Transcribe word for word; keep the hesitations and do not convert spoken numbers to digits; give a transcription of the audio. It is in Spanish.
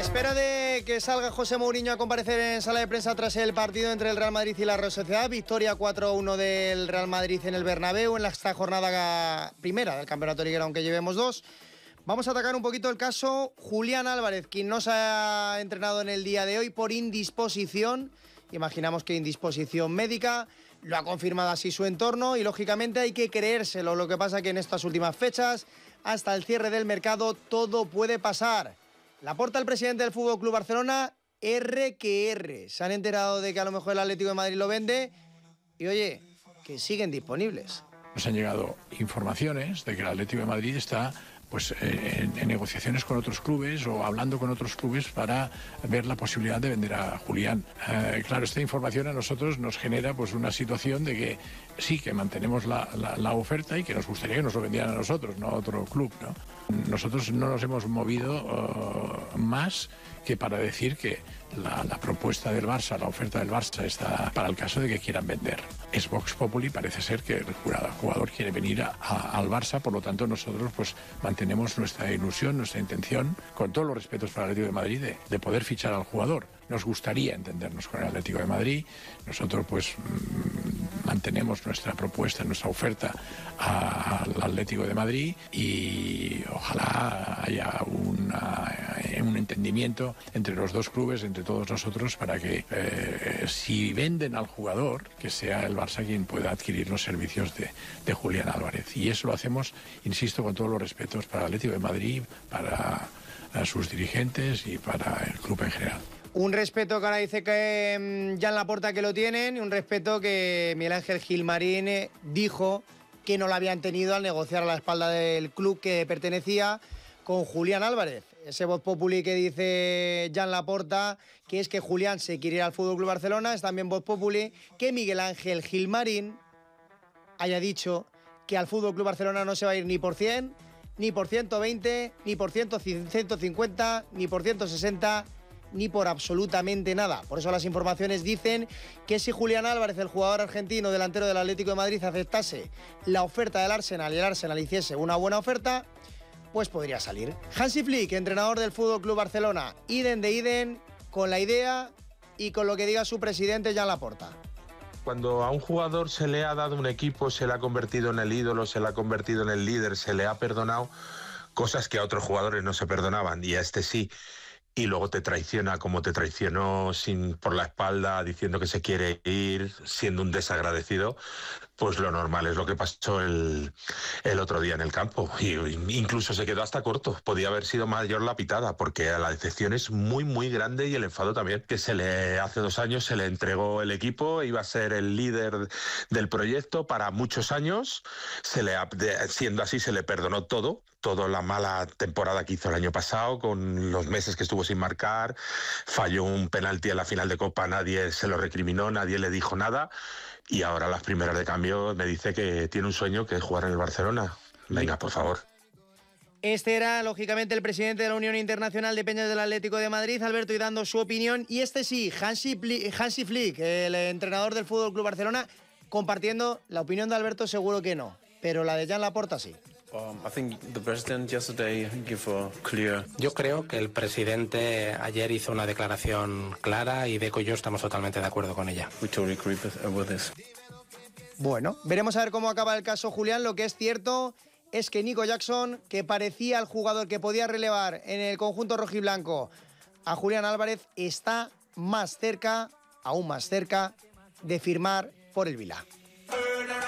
espera de que salga José Mourinho a comparecer en sala de prensa tras el partido entre el Real Madrid y la Real Sociedad, victoria cuatro a uno del Real Madrid en el Bernabéu en la esta jornada primera del campeonato liguero, aunque llevemos dos. Vamos a atacar un poquito el caso Julián Álvarez, quien no se ha entrenado en el día de hoy por indisposición. Imaginamos que indisposición médica, lo ha confirmado así su entorno y lógicamente hay que creérselo. Lo que pasa que en estas últimas fechas, hasta el cierre del mercado, todo puede pasar. Laporta, el presidente del F C Barcelona, R que R. Se han enterado de que a lo mejor el Atlético de Madrid lo vende y, oye, que siguen disponibles. Nos han llegado informaciones de que el Atlético de Madrid está pues, eh, en, en negociaciones con otros clubes o hablando con otros clubes para ver la posibilidad de vender a Julián. Eh, claro, esta información a nosotros nos genera pues, una situación de que sí, que mantenemos la, la, la oferta y que nos gustaría que nos lo vendieran a nosotros, no a otro club, ¿no? Nosotros no nos hemos movido uh, más que para decir que la, la propuesta del Barça, la oferta del Barça está para el caso de que quieran vender. Es Vox Populi, parece ser que el jugador quiere venir a, a, al Barça, por lo tanto nosotros pues mantenemos nuestra ilusión, nuestra intención, con todos los respetos para el Atlético de Madrid, de, de poder fichar al jugador. Nos gustaría entendernos con el Atlético de Madrid, nosotros pues mmm, mantenemos nuestra propuesta, nuestra oferta a, al Atlético de Madrid y ojalá haya una, un entendimiento entre los dos clubes, entre todos nosotros, para que eh, si venden al jugador, que sea el Barça quien pueda adquirir los servicios de, de Julián Álvarez. Y eso lo hacemos, insisto, con todos los respetos para el Atlético de Madrid, para sus dirigentes y para el club en general. Un respeto que ahora dice que Jan Laporta que lo tienen, y un respeto que Miguel Ángel Gilmarín dijo que no lo habían tenido al negociar a la espalda del club que pertenecía con Julián Álvarez. Ese voz populi que dice Jan Laporta, que es que Julián se quiere ir al F C Barcelona, es también voz populi que Miguel Ángel Gilmarín haya dicho que al F C Barcelona no se va a ir ni por cien, ni por ciento veinte, ni por ciento cincuenta, ni por ciento sesenta, ni por absolutamente nada. Por eso las informaciones dicen que si Julián Álvarez, el jugador argentino delantero del Atlético de Madrid, aceptase la oferta del Arsenal y el Arsenal hiciese una buena oferta, pues podría salir. Hansi Flick, entrenador del F C Barcelona, idem de idem, con la idea y con lo que diga su presidente Jan Laporta. Cuando a un jugador se le ha dado un equipo, se le ha convertido en el ídolo, se le ha convertido en el líder, se le ha perdonado cosas que a otros jugadores no se perdonaban y a este sí. Y luego te traiciona como te traicionó sin, por la espalda, diciendo que se quiere ir, siendo un desagradecido, pues lo normal es lo que pasó el, el otro día en el campo. Y incluso se quedó hasta corto. Podía haber sido mayor la pitada, porque la decepción es muy, muy grande y el enfado también. Que se le hace dos años se le entregó el equipo, iba a ser el líder del proyecto para muchos años. Se le, siendo así, se le perdonó todo. Toda la mala temporada que hizo el año pasado, con los meses que estuvo sin marcar, falló un penalti en la final de Copa, nadie se lo recriminó, nadie le dijo nada, y ahora las primeras de cambio me dice que tiene un sueño, que es jugar en el Barcelona. Venga, por favor. Este era, lógicamente, el presidente de la Unión Internacional de Peñas del Atlético de Madrid, Alberto, y dando su opinión, y este sí, Hansi Flick, Hansi Flick, el entrenador del F C Barcelona, compartiendo la opinión de Alberto, seguro que no, pero la de Jan Laporta sí. Yo creo que el presidente ayer hizo una declaración clara y Deco y yo estamos totalmente de acuerdo con ella. Bueno, veremos a ver cómo acaba el caso Julián. Lo que es cierto es que Nico Jackson, que parecía el jugador que podía relevar en el conjunto rojiblanco a Julián Álvarez, está más cerca, aún más cerca, de firmar por el Vila.